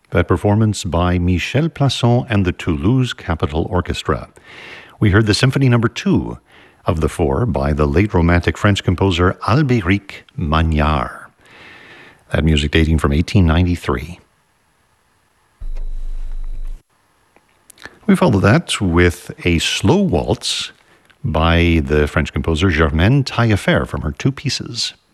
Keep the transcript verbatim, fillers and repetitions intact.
That performance by Michel Plasson and the Toulouse Capitol Orchestra. We heard the Symphony Number Two of the four by the late Romantic French composer Albéric Magnard. That music dating from eighteen ninety-three. We follow that with a slow waltz by the French composer Germaine Taillefer from her Two Pieces.